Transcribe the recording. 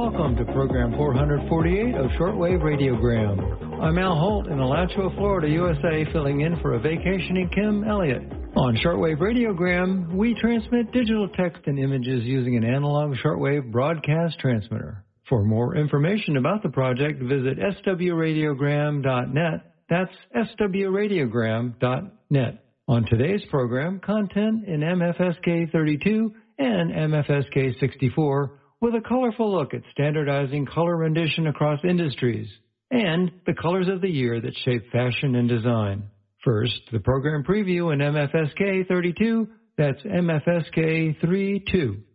Welcome to program 448 of Shortwave Radiogram. I'm Al Holt in Alachua, Florida, USA, filling in for a vacationing Kim Elliott. On Shortwave Radiogram, we transmit digital text and images using an analog shortwave broadcast transmitter. For more information about the project, visit swradiogram.net. That's swradiogram.net. On today's program, content in MFSK 32 and MFSK 64 with a colorful look at standardizing color rendition across industries and the colors of the year that shape fashion and design. First, the program preview in MFSK 32, that's MFSK 32.